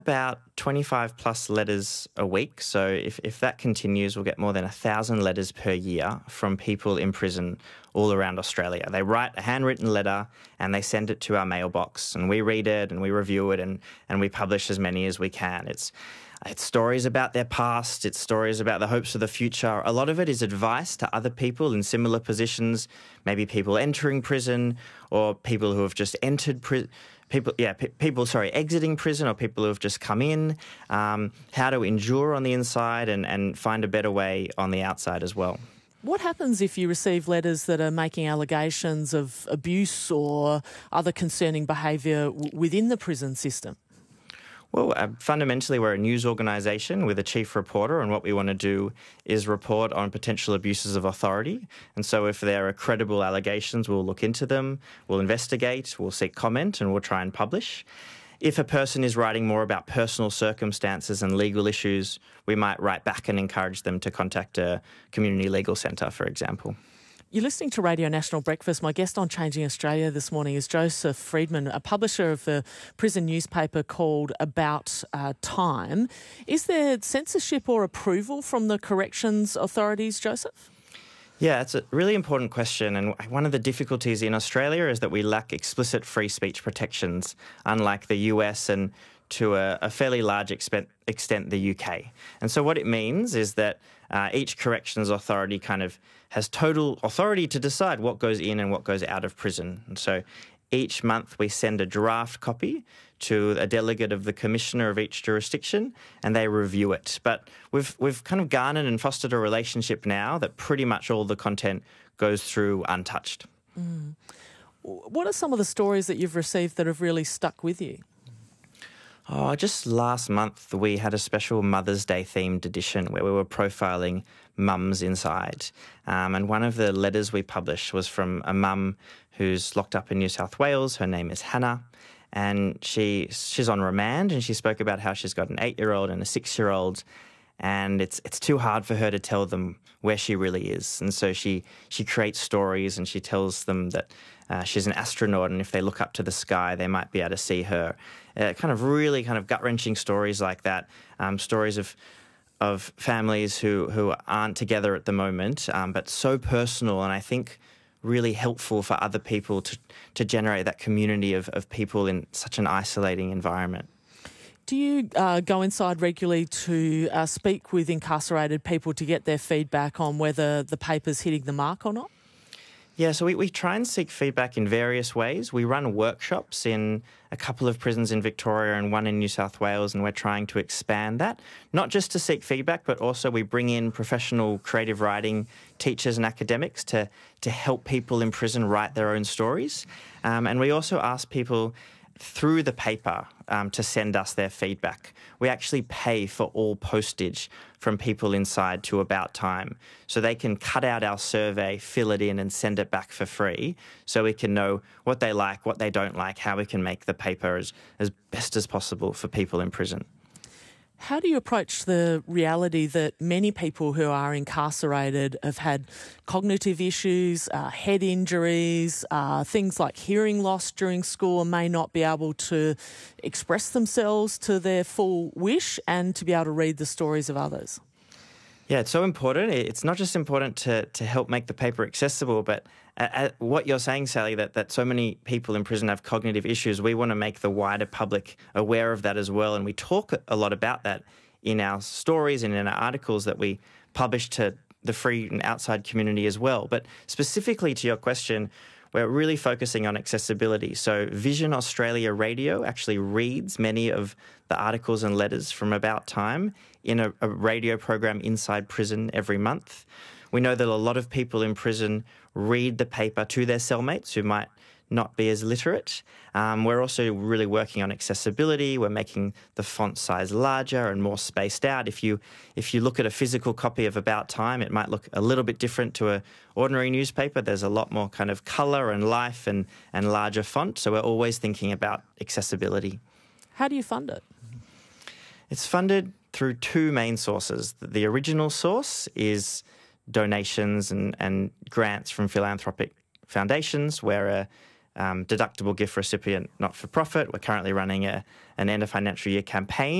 about 25 plus letters a week. So if that continues, we'll get more than 1,000 letters per year from people in prison all around Australia. They write a handwritten letter and they send it to our mailbox, and we read it and we review it, and we publish as many as we can. It's stories about their past. It's stories about the hopes of the future. A lot of it is advice to other people in similar positions, maybe people entering prison or people who have just entered prison. Exiting prison, or people who have just come in, how to endure on the inside and find a better way on the outside as well. What happens if you receive letters that are making allegations of abuse or other concerning behaviour within the prison system? Well, fundamentally, we're a news organisation with a chief reporter, and what we want to do is report on potential abuses of authority. And so if there are credible allegations, we'll look into them, we'll investigate, we'll seek comment, and we'll try and publish. If a person is writing more about personal circumstances and legal issues, we might write back and encourage them to contact a community legal centre, for example. You're listening to Radio National Breakfast. My guest on Changing Australia this morning is Joseph Friedman, a publisher of a prison newspaper called About Time. Is there censorship or approval from the corrections authorities, Joseph? Yeah, it's a really important question, and one of the difficulties in Australia is that we lack explicit free speech protections, unlike the US and to a fairly large extent the UK. And so what it means is that each corrections authority kind of has total authority to decide what goes in and what goes out of prison. And so each month we send a draft copy to a delegate of the commissioner of each jurisdiction, and they review it. But we've kind of garnered and fostered a relationship now that pretty much all the content goes through untouched. Mm. What are some of the stories that you've received that have really stuck with you? Oh, just last month we had a special Mother's Day themed edition where we were profiling mums inside. And one of the letters we published was from a mum who's locked up in New South Wales. Her name is Hannah, and she's on remand, and she spoke about how she's got an 8-year-old and a 6-year-old, and it's too hard for her to tell them where she really is. And so she creates stories, and she tells them that she's an astronaut, and if they look up to the sky, they might be able to see her. Really gut-wrenching stories like that, stories of families who aren't together at the moment, but so personal, and I think really helpful for other people to generate that community of people in such an isolating environment. Do you go inside regularly to speak with incarcerated people to get their feedback on whether the paper's hitting the mark or not? Yeah, so we try and seek feedback in various ways. We run workshops in a couple of prisons in Victoria and one in New South Wales, and we're trying to expand that, not just to seek feedback, but also we bring in professional creative writing teachers and academics to help people in prison write their own stories. And we also ask people through the paper to send us their feedback. We actually pay for all postage from people inside to About Time, so they can cut out our survey, fill it in and send it back for free, so we can know what they like, what they don't like, how we can make the paper as best as possible for people in prison. How do you approach the reality that many people who are incarcerated have had cognitive issues, head injuries, things like hearing loss during school, and may not be able to express themselves to their full wish and to be able to read the stories of others? Yeah, it's so important. It's not just important to help make the paper accessible, but what you're saying, Sally, that so many people in prison have cognitive issues, we want to make the wider public aware of that as well. And we talk a lot about that in our stories and in our articles that we publish to the free and outside community as well. But specifically to your question, we're really focusing on accessibility. So Vision Australia Radio actually reads many of the articles and letters from About Time in a radio program inside prison every month. We know that a lot of people in prison read the paper to their cellmates who might not be as literate. We're also really working on accessibility. We're making the font size larger and more spaced out. If you look at a physical copy of About Time, it might look a little bit different to an ordinary newspaper. There's a lot more kind of colour and life and larger font. So we're always thinking about accessibility. How do you fund it? It's funded through two main sources. The original source is donations and grants from philanthropic foundations. We're deductible gift recipient not-for-profit. We're currently running an end of financial year campaign